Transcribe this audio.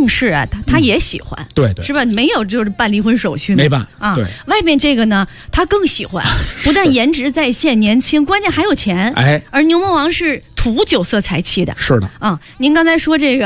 正式啊，他也喜欢， 对对， 是吧？没有就是办离婚手续呢， 没办啊。 对， 外面这个呢，他更喜欢，不但颜值在线、年轻，关键还有钱。 哎， 而牛魔王是图酒色财气的。 是的啊，您刚才说这个。